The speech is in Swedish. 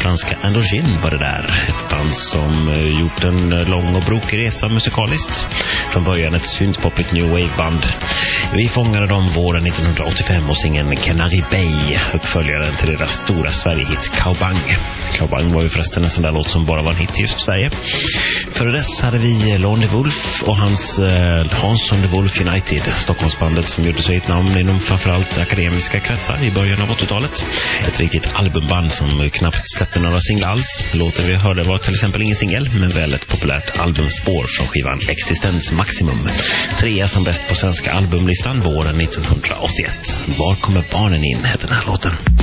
franska Androgen var det där. Ett band som gjort en lång och brokig resa musikaliskt. Från början ett syntpoppigt new wave-band. Vi fångade dem våren 1985 och singeln Canary Bay, uppföljaren till deras stora Sverige-hit Cowbang. Cowbang var ju förresten en sån där låt som bara var en hit i just Sverige. Före dess hade vi Lon de Wolf och hans Hansson de Wolf United, Stockholmsbandet som gjorde sig ett namn inom framförallt akademiska kretsar i början av 80-talet. Ett riktigt albumband som knappt släppte några singlar alls. Låten vi hörde var till exempel ingen singel, men väl ett populärt albumspår från skivan Existens Maximum. 3 som bäst på svenska albumlistan våren 1981. Var kommer barnen in, heter den här låten.